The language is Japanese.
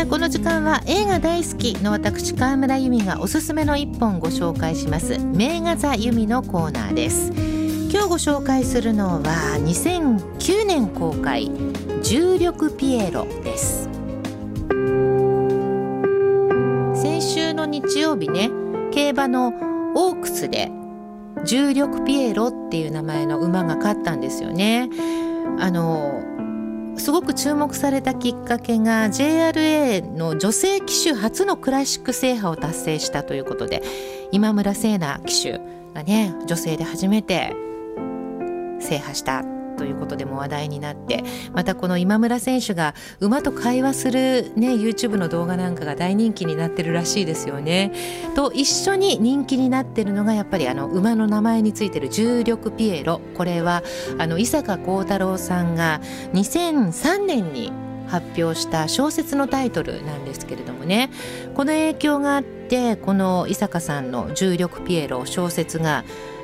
この時間は映画大好きの私川村由美がおすすめの一本ご紹介します名画座由美のコーナーです。今日ご紹介するのは2009年公開重力ピエロです。先週の日曜日ね、競馬のオークスで重力ピエロっていう名前の馬が勝ったんですよね。すごく注目されたきっかけが JRA の女性騎手初のクラシック制覇を達成したということで、今村聖奈騎手がね、女性で初めて制覇したということでも話題になって、またこの今村選手が馬と会話する、ね、YouTube の動画なんかが大人気になってるらしいですよね。と一緒に人気になってるのがやっぱり馬の名前についてる重力ピエロ。これは伊坂幸太郎さんが2003年に発表した小説のタイトルなんですけれどもね、この影響があってこの伊坂さんの重力ピエロ小説が